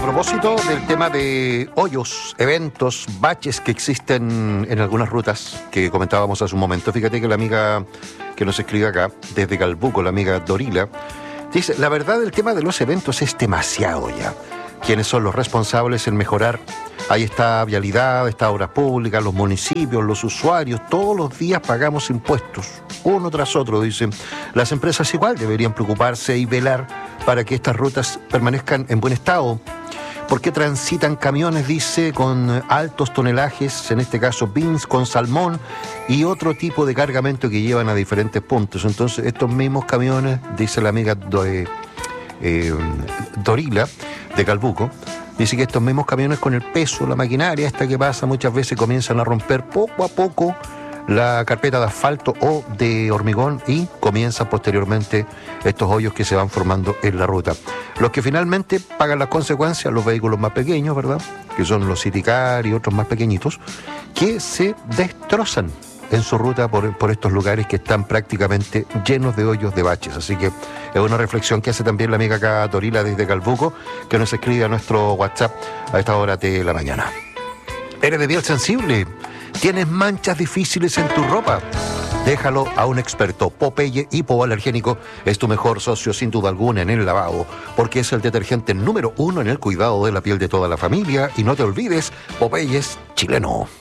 A propósito del tema de hoyos, eventos, baches que existen en algunas rutas que comentábamos hace un momento, fíjate que la amiga que nos escribe acá, desde Calbuco, la amiga Dorila, dice, la verdad el tema de los eventos es demasiado ya. ¿Quiénes son los responsables en mejorar? Ahí está vialidad, está obras públicas, los municipios, los usuarios, todos los días pagamos impuestos, uno tras otro, dicen. Las empresas igual deberían preocuparse y velar para que estas rutas permanezcan en buen estado. ¿Por qué transitan camiones, dice, con altos tonelajes, en este caso beans con salmón y otro tipo de cargamento que llevan a diferentes puntos? Entonces, estos mismos camiones, dice la amiga Dorila, de Calbuco, dice que estos mismos camiones con el peso, la maquinaria esta que pasa, muchas veces comienzan a romper poco a poco la carpeta de asfalto o de hormigón y comienzan posteriormente estos hoyos que se van formando en la ruta. Los que finalmente pagan las consecuencias, los vehículos más pequeños, ¿verdad? Que son los City Car y otros más pequeñitos, que se destrozan en su ruta por estos lugares que están prácticamente llenos de hoyos, de baches. Así que es una reflexión que hace también la amiga acá Dorila desde Calbuco, que nos escribe a nuestro WhatsApp a esta hora de la mañana. ¿Eres de piel sensible? ¿Tienes manchas difíciles en tu ropa? Déjalo a un experto. Popeye Hipoalergénico es tu mejor socio sin duda alguna en el lavado, porque es el detergente número 1 en el cuidado de la piel de toda la familia. Y no te olvides, Popeye es chileno.